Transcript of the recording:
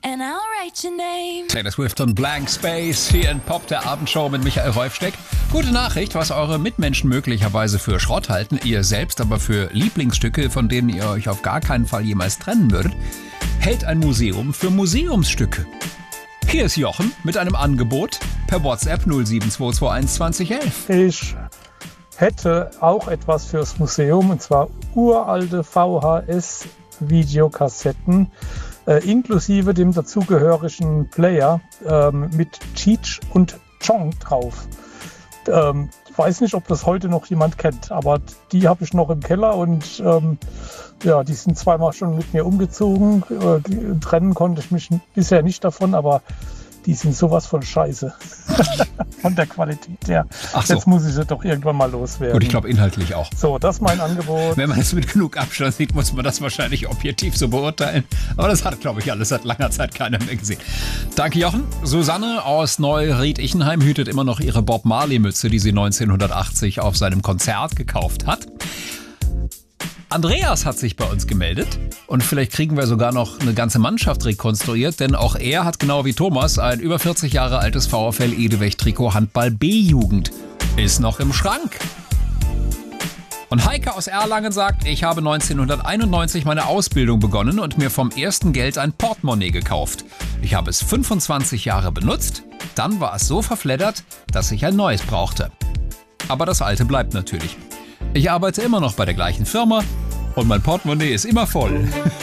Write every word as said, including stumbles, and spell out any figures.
and I'll write your name. Taylor Swift und Blank Space hier in Pop, der Abendshow mit Michael Häufsteck. Gute Nachricht, was eure Mitmenschen möglicherweise für Schrott halten, ihr selbst aber für Lieblingsstücke, von denen ihr euch auf gar keinen Fall jemals trennen würdet, hält ein Museum für Museumsstücke. Hier ist Jochen mit einem Angebot per WhatsApp null sieben zwei zwei eins zwanzig elf. Ich hätte auch etwas fürs Museum, und zwar uralte V H S-Videokassetten, äh, inklusive dem dazugehörigen Player ähm, mit Cheech und Chong drauf. Ähm, ich weiß nicht, ob das heute noch jemand kennt, aber die habe ich noch im Keller und ähm, ja, die sind zweimal schon mit mir umgezogen. Äh, die, trennen konnte ich mich bisher nicht davon, aber die sind sowas von scheiße. Von der Qualität her. Ach so. Jetzt muss ich sie doch irgendwann mal loswerden. Gut, ich glaube inhaltlich auch. So, das ist mein Angebot. Wenn man es mit genug Abstand sieht, muss man das wahrscheinlich objektiv so beurteilen. Aber das hat, glaube ich, alles seit langer Zeit keiner mehr gesehen. Danke, Jochen. Susanne aus Neu-Ried-Ichenheim hütet immer noch ihre Bob Marley-Mütze, die sie neunzehnhundertachtzig auf seinem Konzert gekauft hat. Andreas hat sich bei uns gemeldet und vielleicht kriegen wir sogar noch eine ganze Mannschaft rekonstruiert, denn auch er hat genau wie Thomas ein über vierzig Jahre altes VfL Edewecht-Trikot Handball B-Jugend. Ist noch im Schrank. Und Heike aus Erlangen sagt, ich habe neunzehnhunderteinundneunzig meine Ausbildung begonnen und mir vom ersten Geld ein Portemonnaie gekauft. Ich habe es fünfundzwanzig Jahre benutzt, dann war es so verfleddert, dass ich ein neues brauchte. Aber das alte bleibt natürlich. Ich arbeite immer noch bei der gleichen Firma und mein Portemonnaie ist immer voll.